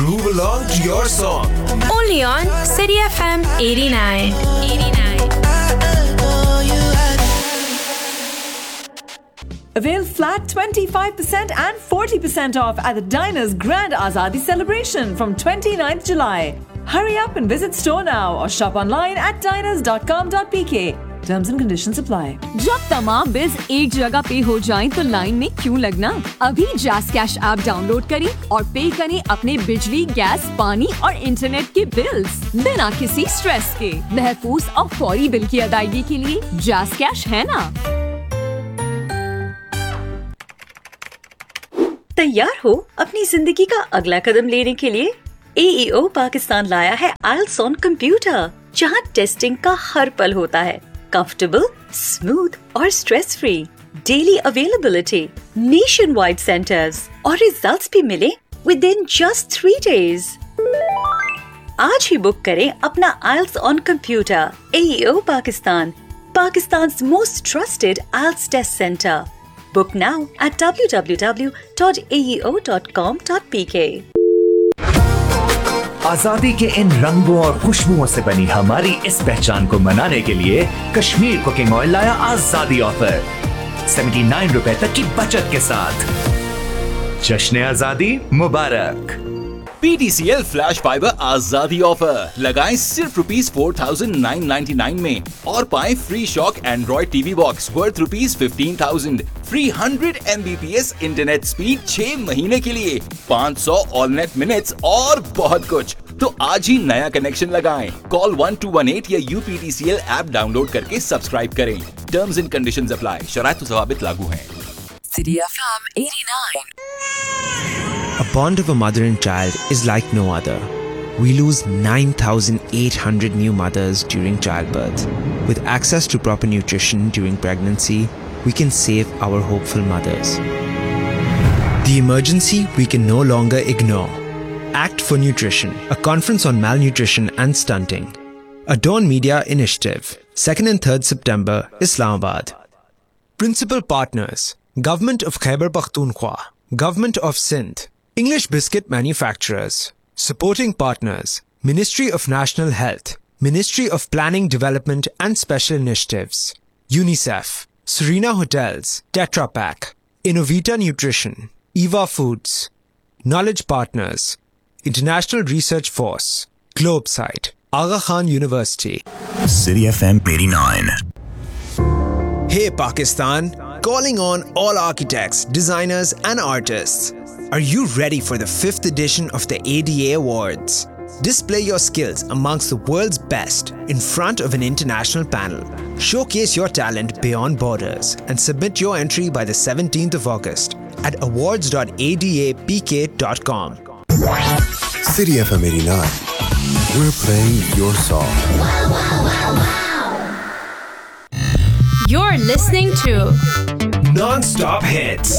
groove along to your song. Only on City FM 89. Avail flat 25% and 40% off at the Diners Grand Azadi celebration from 29th July. Hurry up and visit store now or shop online at diners.com.pk. Terms and conditions apply. जब तमाम bills एक जगह पे हो जाएं तो line में क्यों लगना? अभी जैस कैश ऐप डाउनलोड करें और पे करें अपने बिजली, गैस, पानी और इंटरनेट के बिल्स बिना किसी स्ट्रेस के। महफूज और फौरी बिल की अदायगी के लिए जैस कैश है ना? तैयार हो अपनी जिंदगी का अगला कदम लेने के लिए? AEO पाकिस्तान लाया है IELTS ऑन कंप्यूटर, जहां टेस्टिंग का हर पल होता है। कंफर्टेबल, स्मूथ और stress free, daily availability, nation wide centres और रिजल्ट्स भी मिले विद इन जस्ट 3 days। आज ही बुक करें अपना IELTS on computer. AEO Pakistan, पाकिस्तान's most trusted IELTS test center. Book now at www.aeo.com.pk. आजादी के इन रंगों और खुशबुओं से बनी हमारी इस पहचान को मनाने के लिए कश्मीर कुकिंग ऑयल लाया आजादी ऑफर 79 रुपए तक की बचत के साथ। जश्न आजादी मुबारक। PTCL फ्लैश फाइबर आजादी ऑफर लगाएं सिर्फ ₹4,999 में और पाएं free shock Android TV box worth ₹15,000, free 100 Mbps internet speed 6 महीने के लिए, 500 ऑल नेट मिनट्स और बहुत कुछ। तो आज ही नया कनेक्शन लगाएं। कॉल 1218 या UPTCL ऐप डाउनलोड करके सब्सक्राइब करें। Terms and conditions apply. शराइत व ज़वाबित लागू हैं। City FM 89. A bond of a mother and child is like no other. We lose 9,800 new mothers during childbirth. With access to proper nutrition during pregnancy, we can save our hopeful mothers. The emergency we can no longer ignore. Act for Nutrition, a conference on malnutrition and stunting. A Dawn Media initiative, 2nd and 3rd September, Islamabad. Principal partners, Government of Khyber Pakhtunkhwa, Government of Sindh, English Biscuit Manufacturers. Supporting partners, Ministry of National Health, Ministry of Planning, Development and Special Initiatives, UNICEF, Serena Hotels, Tetra Pak, Innovita Nutrition, Eva Foods. Knowledge partners, International Research Force, Globesite, Aga Khan University. City FM 89. Hey Pakistan, calling on all architects, designers and artists. Are you ready for the 5th edition of the ADA Awards? Display your skills amongst the world's best in front of an international panel. Showcase your talent beyond borders and submit your entry by the 17th of August at awards.adapk.com. City FM 89. We're playing your song. You're listening to Non-stop hits.